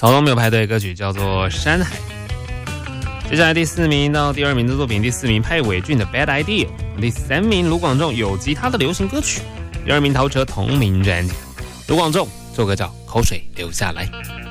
草东没有排队，歌曲叫做《山海》。接下来第4名到第2名的作品，第4名蔡伟俊的《Bad Idea》，第3名卢广仲有吉他的流行歌曲，第2名陶喆同名专辑。卢广仲这首歌叫《口水流下来》。